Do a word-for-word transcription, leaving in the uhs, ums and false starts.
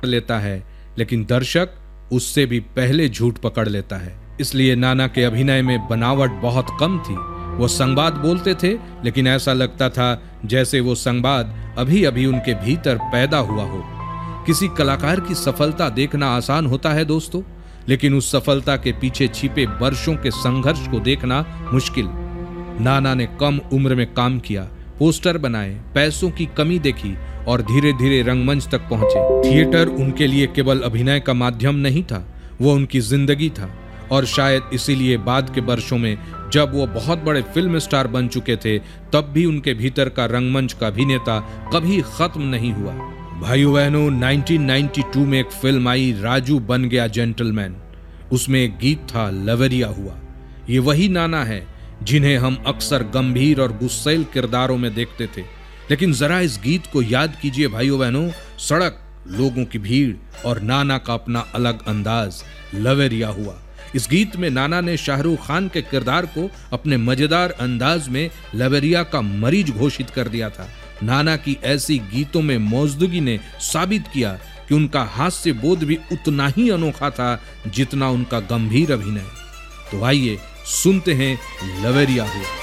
लेता है, लेकिन दर्शक उससे भी पहले झूठ पकड़ लेता है। इसलिए नाना के अभिनय में बनावट बहुत कम थी। वो संवाद बोलते थे, लेकिन ऐसा लगता था जैसे वो संवाद अभी अभी उनके भीतर पैदा हुआ हो। किसी कलाकार की सफलता देखना आसान होता है दोस्तों, लेकिन उस सफलता के पीछे छिपे वर्षों के संघर्ष को देखना मुश्किल। नाना ने कम उम्र में काम किया, पोस्टर बनाए, पैसों की कमी देखी और धीरे धीरे रंगमंच तक पहुंचे। थिएटर उनके लिए केवल अभिनय का माध्यम नहीं था, वो उनकी जिंदगी था। और शायद इसीलिए बाद के वर्षों में जब वो बहुत बड़े फिल्म स्टार बन चुके थे, तब भी उनके भीतर का रंगमंच का अभिनेता कभी खत्म नहीं हुआ। भाइयों बहनों, उन्नीस सौ बानवे में एक फिल्म आई, राजू बन गया जेंटलमैन। उसमें एक गीत था, लवेरिया हुआ। ये वही नाना है जिन्हें हम अक्सर गंभीर और गुस्सैल किरदारों में देखते थे। लेकिन जरा इस गीत को याद कीजिए भाइयों बहनों, सड़क, लोगों की भीड़ और नाना का अपना अलग अंदाज, लवेरिया हुआ। इस गीत में नाना ने शाहरुख खान के किरदार को अपने मजेदार अंदाज में लवेरिया का मरीज घोषित कर दिया था। नाना की ऐसी गीतों में मौजूदगी ने साबित किया कि उनका हास्य बोध भी उतना ही अनोखा था जितना उनका गंभीर अभिनय। तो आइए सुनते हैं लवेरिया हुआ।